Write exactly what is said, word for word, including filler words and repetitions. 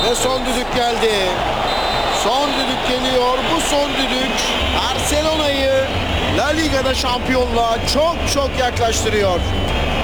Ve son düdük geldi. Son düdük geliyor. Bu son düdük Barcelona'yı La Liga'da şampiyonluğa çok çok yaklaştırıyor.